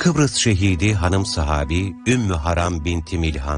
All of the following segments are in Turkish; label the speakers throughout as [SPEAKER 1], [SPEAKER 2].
[SPEAKER 1] Kıbrıs şehidi hanım sahabi Ümmü Haram binti Milhan.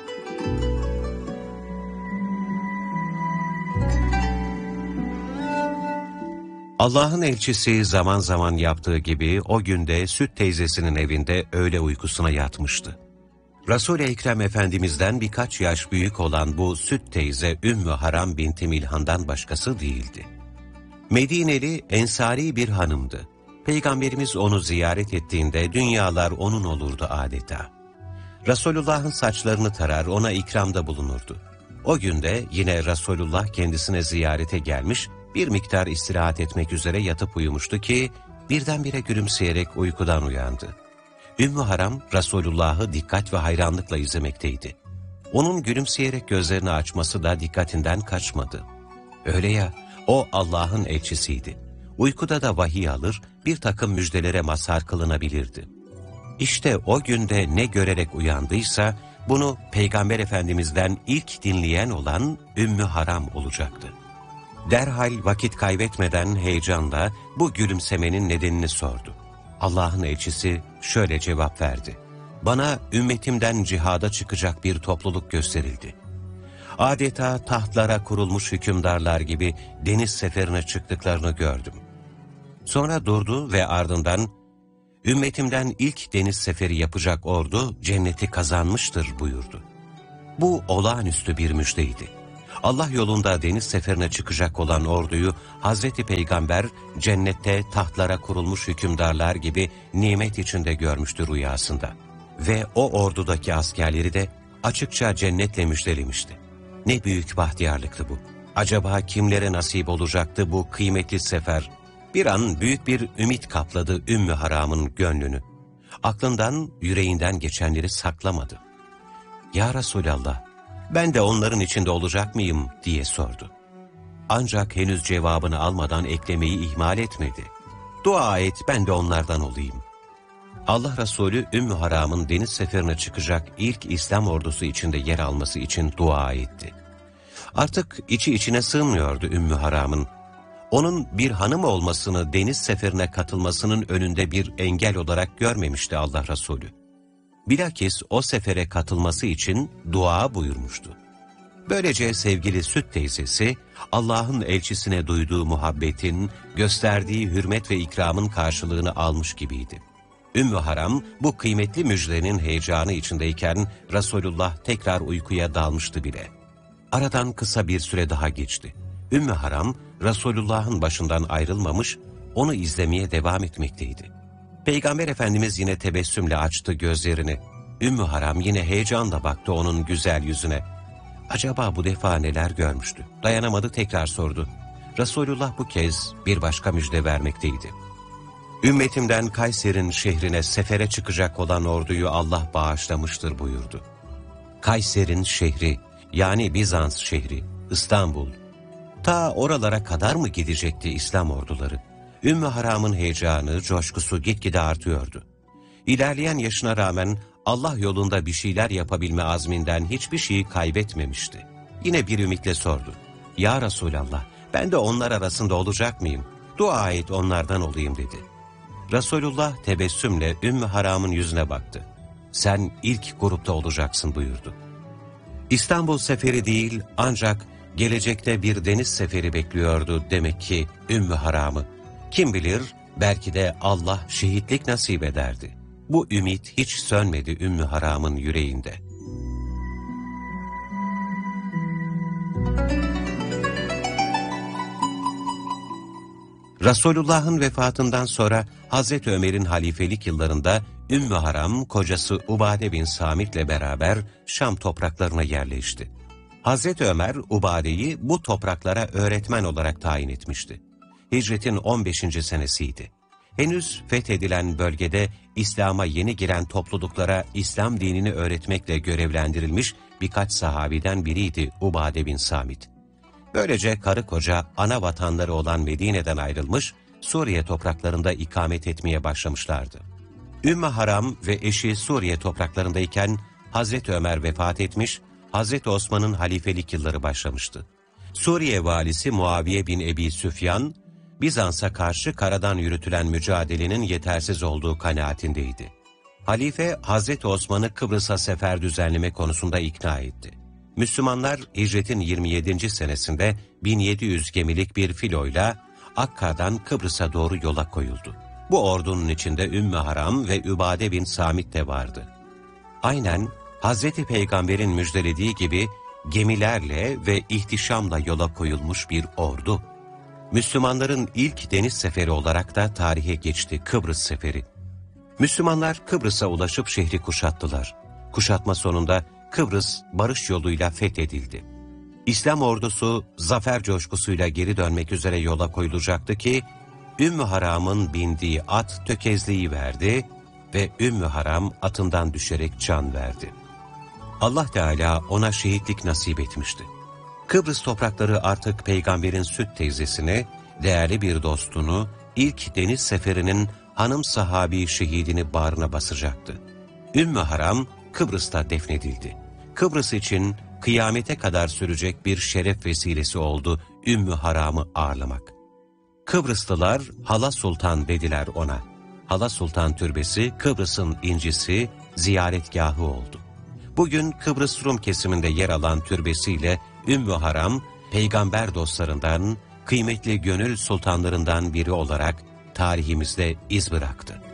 [SPEAKER 1] Allah'ın elçisi zaman zaman yaptığı gibi o günde süt teyzesinin evinde öğle uykusuna yatmıştı. Resul-i Ekrem Efendimiz'den birkaç yaş büyük olan bu süt teyze Ümmü Haram binti Milhan'dan başkası değildi. Medineli ensari bir hanımdı. Peygamberimiz onu ziyaret ettiğinde dünyalar onun olurdu adeta. Resulullah'ın saçlarını tarar, ona ikramda bulunurdu. O günde yine Resulullah kendisine ziyarete gelmiş, bir miktar istirahat etmek üzere yatıp uyumuştu ki birdenbire gülümseyerek uykudan uyandı. Ümmü Haram Resulullah'ı dikkat ve hayranlıkla izlemekteydi. Onun gülümseyerek gözlerini açması da dikkatinden kaçmadı. Öyle ya, o Allah'ın elçisiydi. Uykuda da vahiy alır, bir takım müjdelere mazhar kılınabilirdi. İşte o günde ne görerek uyandıysa, bunu Peygamber Efendimiz'den ilk dinleyen olan Ümmü Haram olacaktı. Derhal vakit kaybetmeden heyecanla bu gülümsemenin nedenini sordu. Allah'ın elçisi şöyle cevap verdi. Bana ümmetimden cihada çıkacak bir topluluk gösterildi. Adeta tahtlara kurulmuş hükümdarlar gibi deniz seferine çıktıklarını gördüm. Sonra durdu ve ardından, ümmetimden ilk deniz seferi yapacak ordu cenneti kazanmıştır buyurdu. Bu olağanüstü bir müjdeydi. Allah yolunda deniz seferine çıkacak olan orduyu Hazreti Peygamber cennette tahtlara kurulmuş hükümdarlar gibi nimet içinde görmüştü rüyasında. Ve o ordudaki askerleri de açıkça cennetle müjdelemişti. Ne büyük bahtiyarlıktı bu. Acaba kimlere nasip olacaktı bu kıymetli sefer? Bir an büyük bir ümit kapladı Ümmü Haram'ın gönlünü. Aklından, yüreğinden geçenleri saklamadı. Ya Resulallah, ben de onların içinde olacak mıyım diye sordu. Ancak henüz cevabını almadan eklemeyi ihmal etmedi. Dua et, ben de onlardan olayım. Allah Resulü Ümmü Haram'ın deniz seferine çıkacak ilk İslam ordusu içinde yer alması için dua etti. Artık içi içine sığmıyordu Ümmü Haram'ın. Onun bir hanım olmasını, deniz seferine katılmasının önünde bir engel olarak görmemişti Allah Resulü. Bilakis o sefere katılması için dua buyurmuştu. Böylece sevgili süt teyzesi, Allah'ın elçisine duyduğu muhabbetin, gösterdiği hürmet ve ikramın karşılığını almış gibiydi. Ümmü Haram bu kıymetli müjdenin heyecanı içindeyken Resulullah tekrar uykuya dalmıştı bile. Aradan kısa bir süre daha geçti. Ümmü Haram Resulullah'ın başından ayrılmamış, onu izlemeye devam etmekteydi. Peygamber Efendimiz yine tebessümle açtı gözlerini. Ümmü Haram yine heyecanla baktı onun güzel yüzüne. Acaba bu defa neler görmüştü? Dayanamadı, tekrar sordu. Resulullah bu kez bir başka müjde vermekteydi. Ümmetimden Kayser'in şehrine sefere çıkacak olan orduyu Allah bağışlamıştır buyurdu. Kayser'in şehri, yani Bizans şehri, İstanbul. Ta oralara kadar mı gidecekti İslam orduları? Ümmü Haram'ın heyecanı, coşkusu gitgide artıyordu. İlerleyen yaşına rağmen Allah yolunda bir şeyler yapabilme azminden hiçbir şeyi kaybetmemişti. Yine bir ümitle sordu. Ya Resulallah, ben de onlar arasında olacak mıyım? Dua et, onlardan olayım dedi. Resulullah tebessümle Ümmü Haram'ın yüzüne baktı. Sen ilk grupta olacaksın buyurdu. İstanbul seferi değil, ancak gelecekte bir deniz seferi bekliyordu demek ki Ümmü Haram'ı. Kim bilir, belki de Allah şehitlik nasip ederdi. Bu ümit hiç sönmedi Ümmü Haram'ın yüreğinde. Resulullah'ın vefatından sonra Hazreti Ömer'in halifelik yıllarında Ümmü Haram kocası Ubade bin Samit'le beraber Şam topraklarına yerleşti. Hazreti Ömer Ubade'yi bu topraklara öğretmen olarak tayin etmişti. Hicretin 15. senesiydi. Henüz fethedilen bölgede İslam'a yeni giren topluluklara İslam dinini öğretmekle görevlendirilmiş birkaç sahabiden biriydi Ubade bin Samit. Böylece karı koca ana vatanları olan Medine'den ayrılmış, Suriye topraklarında ikamet etmeye başlamışlardı. Ümmü Haram ve eşi Suriye topraklarındayken Hazreti Ömer vefat etmiş, Hazreti Osman'ın halifelik yılları başlamıştı. Suriye valisi Muaviye bin Ebi Süfyan, Bizans'a karşı karadan yürütülen mücadelenin yetersiz olduğu kanaatindeydi. Halife Hazreti Osman'ı Kıbrıs'a sefer düzenleme konusunda ikna etti. Müslümanlar hicretin 27. senesinde 1700 gemilik bir filoyla Akka'dan Kıbrıs'a doğru yola koyuldu. Bu ordunun içinde Ümmü Haram ve Übade bin Samit de vardı. Aynen Hazreti Peygamber'in müjdelediği gibi gemilerle ve ihtişamla yola koyulmuş bir ordu. Müslümanların ilk deniz seferi olarak da tarihe geçti Kıbrıs Seferi. Müslümanlar Kıbrıs'a ulaşıp şehri kuşattılar. Kuşatma sonunda Kıbrıs barış yoluyla fethedildi. İslam ordusu zafer coşkusuyla geri dönmek üzere yola koyulacaktı ki Ümmü Haram'ın bindiği at tökezleyiverdi ve Ümmü Haram atından düşerek can verdi. Allah Teala ona şehitlik nasip etmişti. Kıbrıs toprakları artık Peygamber'in süt teyzesini, değerli bir dostunu, ilk deniz seferinin hanım sahabi şehidini bağrına basacaktı. Ümmü Haram Kıbrıs'ta defnedildi. Kıbrıs için kıyamete kadar sürecek bir şeref vesilesi oldu Ümmü Haram'ı ağırlamak. Kıbrıslılar Hala Sultan dediler ona. Hala Sultan Türbesi Kıbrıs'ın incisi, ziyaretgahı oldu. Bugün Kıbrıs Rum kesiminde yer alan türbesiyle Ümmü Haram, peygamber dostlarından, kıymetli gönül sultanlarından biri olarak tarihimizde iz bıraktı.